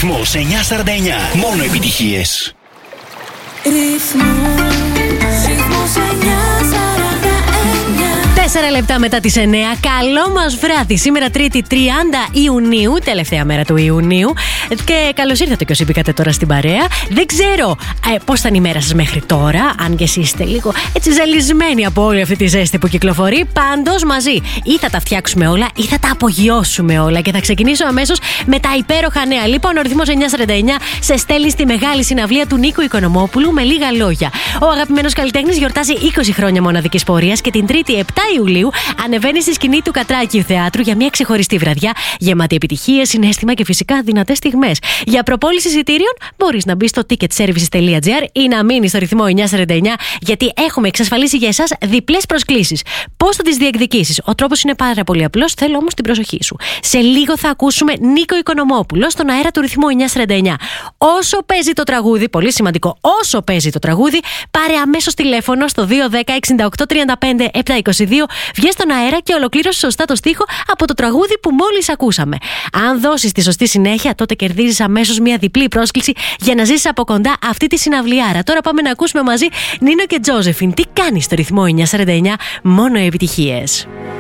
Ρυθμός 949. Μόνο επιτυχίες. Ρυθμός 949. 4 λεπτά μετά τις 9. Καλό μας βράδυ. Σήμερα Τρίτη 30 Ιουνίου, τελευταία μέρα του Ιουνίου. Και καλώς ήρθατε και όσοι μπήκατε τώρα στην παρέα. Δεν ξέρω πώς ήταν η μέρα σας μέχρι τώρα, αν και εσείς είστε λίγο έτσι ζαλισμένοι από όλη αυτή τη ζέστη που κυκλοφορεί. Πάντως μαζί ή θα τα φτιάξουμε όλα ή θα τα απογειώσουμε όλα. Και θα ξεκινήσω αμέσως με τα υπέροχα νέα. Λοιπόν, ο Ρυθμός 949 σε στέλνει στη μεγάλη συναυλία του Νίκου Οικονομόπουλου με λίγα λόγια. Ο αγαπημένος καλλιτέχνης γιορτάζει 20 χρόνια μοναδικής πορείας και την Τρίτη 7 Ιουλίου ανεβαίνει στη σκηνή του Κατράκιου Θεάτρου για μια ξεχωριστή βραδιά γεμάτη επιτυχίες, συναίσθημα και φυσικά δυνατές στιγμές. Για προπόληση εισιτήριων μπορείς να μπεις στο ticketservices.gr ή να μείνεις στο Ρυθμό 949, γιατί έχουμε εξασφαλίσει για εσάς διπλές προσκλήσεις. Πώς θα τις διεκδικήσεις? Ο τρόπος είναι πάρα πολύ απλός, θέλω όμως την προσοχή σου. Σε λίγο θα ακούσουμε Νίκο Οικονομόπουλο στον αέρα του Ρυθμού 949. Όσο παίζει το τραγούδι, πολύ σημαντικό, όσο παίζει το τραγούδι, πάρε αμέσως τηλέφωνο στο 210 68 35 722. Βγες στον αέρα και ολοκλήρωσε σωστά το στίχο από το τραγούδι που μόλις ακούσαμε. Αν δώσεις τη σωστή συνέχεια, τότε κερδίζεις αμέσως μια διπλή πρόσκληση για να ζήσεις από κοντά αυτή τη συναυλιάρα. Τώρα πάμε να ακούσουμε μαζί Νίνο και Τζόζεφιν. Τι κάνεις στο Ρυθμό 949, μόνο επιτυχίες.